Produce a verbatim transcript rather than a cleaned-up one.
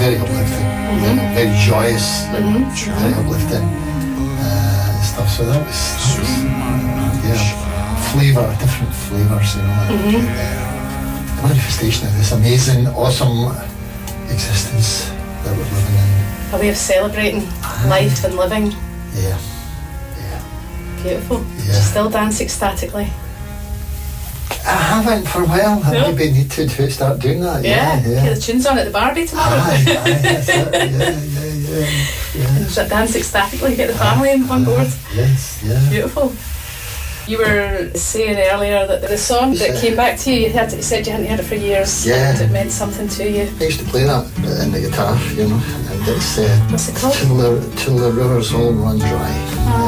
very uplifting, Mm-hmm. very joyous, Mm-hmm. very uplifting uh, stuff. So that was, that was yeah, flavour, different flavours, you know. Mm-hmm. And, uh, the manifestation of this amazing, awesome existence that we're living in. A way of celebrating life and living. Yeah, yeah. Beautiful. Yeah. Do you still dance ecstatically? I haven't for a while. I No? maybe need to, to start doing that. Yeah. Yeah, yeah. Get the tunes on at the Barbie tomorrow. Aye, aye, that's it. Yeah, yeah, yeah, And just dance ecstatically, get the family in on board. Yes, yeah. Beautiful. You were saying earlier that the song that came back to you, you, had, you said you hadn't heard it for years. Yeah. And it meant something to you. I used to play that in the guitar, you know, and it's uh, What's it called? till the till the rivers all run dry. Oh.